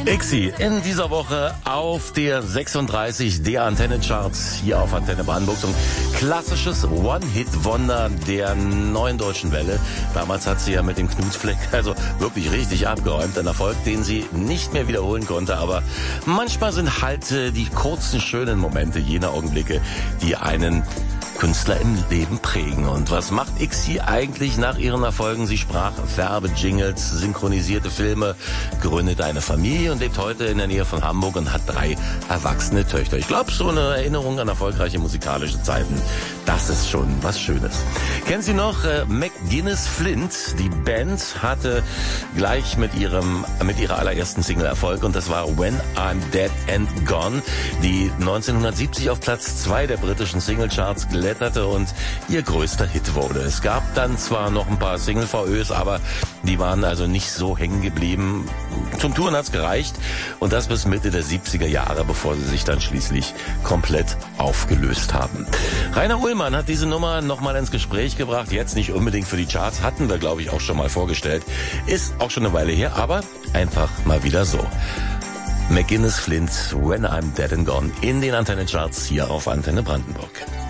IXI in dieser Woche auf der 36 der Antenne-Charts hier auf Antenne Brandenburg. So ein klassisches One-Hit-Wonder der neuen deutschen Welle. Damals hat sie ja mit dem Knutfleck also wirklich richtig abgeräumt. Ein Erfolg, den sie nicht mehr wiederholen konnte. Aber manchmal sind halt die kurzen, schönen Momente jener Augenblicke, die einen Künstler im Leben prägen. Und was macht IXI eigentlich nach ihren Erfolgen? Sie sprach Werbejingles, synchronisierte Filme, gründet eine Familie und lebt heute in der Nähe von Hamburg und hat 3 erwachsene Töchter. Ich glaube, so eine Erinnerung an erfolgreiche musikalische Zeiten, das ist schon was Schönes. Kennen Sie noch McGuinness Flint? Die Band hatte gleich mit ihrer allerersten Single Erfolg und das war When I'm Dead and Gone, die 1970 auf Platz 2 der britischen Singlecharts kletterte und ihr größter Hit wurde. Es gab dann zwar noch ein paar Single-VÖs, aber die waren also nicht so hängen geblieben. Zum Touren hat's gereicht und das bis Mitte der 70er Jahre, bevor sie sich dann schließlich komplett aufgelöst haben. Rainer Ullmann hat diese Nummer nochmal ins Gespräch gebracht, jetzt nicht unbedingt für die Charts, hatten wir glaube ich auch schon mal vorgestellt, ist auch schon eine Weile her, aber einfach mal wieder so. McGuinness Flint, When I'm Dead and Gone in den Antenne-Charts hier auf Antenne Brandenburg.